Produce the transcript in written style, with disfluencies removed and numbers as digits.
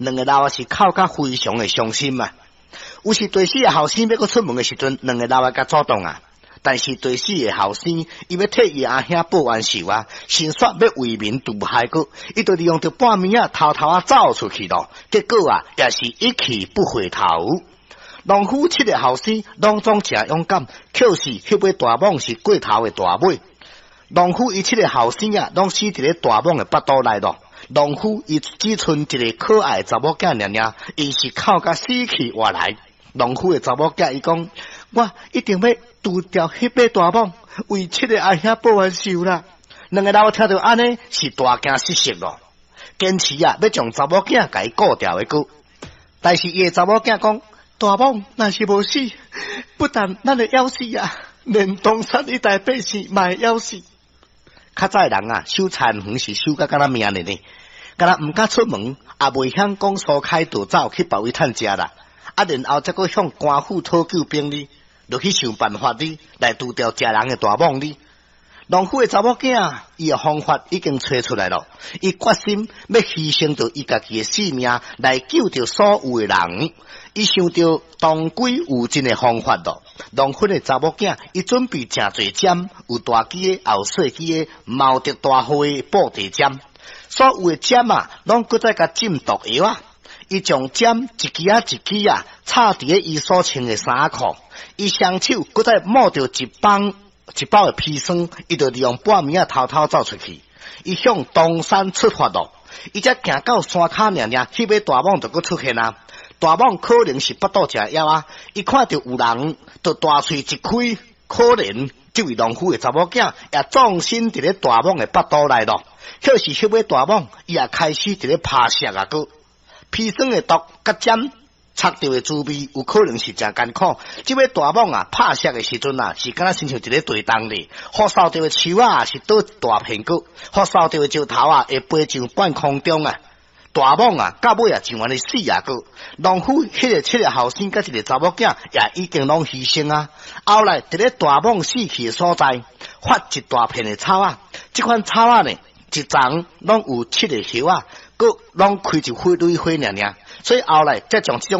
两个老啊是哭甲非常的伤心嘛。有时第四个后生要搁出门的时阵，两个老啊甲主动啊。但是第四个后生，伊要替伊阿兄报完仇啊，先说要为民除害过，伊就利用着半暝啊，偷偷啊走出去咯。结果啊，也是一去不回头。农夫七个后生拢总诚勇敢，可是迄尾大蟒是过头的大尾。农夫伊七个后生啊，拢死伫咧大蟒的腹肚内咯。农夫伊只剩一个可爱的查某囝尔尔，伊是哭甲死去活来。农夫的查某囝伊讲，我一定要除掉迄尾大蟒，为七个阿兄报完仇啦。两个老听到安尼是大惊失色咯，坚持啊要将查某囝甲伊顾掉的个。但是伊的查某囝讲，大蟒若是无死，不但咱会枵死啊，连东山一带百姓嘛会枵死。较早人啊，守田园是守甲敢若命的呢，敢若毋敢出门，也袂晓讲疏开道走去别位趁食啦。啊，然后再搁向官府讨救兵哩，就去想办法哩，来除掉食人的大蟒哩。农夫的查某囝，伊的方法已经找出来了，伊决心要牺牲着伊家己的性命来救着所有的人。伊想到当归有尽的方法咯。农夫的查某囝，伊准备诚侪针，有大支的，也有细支的，毛着大号的布袋针。所有的针啊，拢搁再甲浸毒药啊。伊将针一支啊一支啊插伫咧伊所穿的衫裤，伊双手搁再摸着一包的砒霜，伊就利用半暝啊偷偷走出去，伊向东山出发咯。伊才行到山骹尔，迄尾大蟒就搁出现啊。大蟒可能是腹肚食枵啊，伊看到有人，就大喙一开，可能这位农夫的查某囝也葬身伫咧大蟒的腹肚内咯。可是迄尾大蟒，伊也开始伫咧拍射啊个。砒霜的毒甲针插着的滋味，有可能是真艰苦。这尾大蟒啊，拍射的时阵啊，是敢若亲像一个地洞里，发烧着的树啊，是倒大片个；发烧着的石头啊，会飞上半空中啊。大蟒啊，到尾啊，就安尼死啊个。农夫迄个七个后生甲一个查某囝，也已经拢牺牲啊。后来伫咧大蟒死去的所在，发一大片的草啊。这款草啊呢，一丛拢有7个叶啊。拢开一蕊花尔，所以后来再将这种